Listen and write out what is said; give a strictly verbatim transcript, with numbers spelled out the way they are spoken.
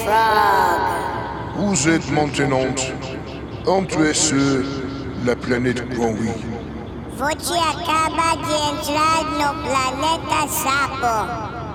Frog. Vous êtes maintenant entré sur la planète Granwy. Voce acaba de entrar no planeta Sapo.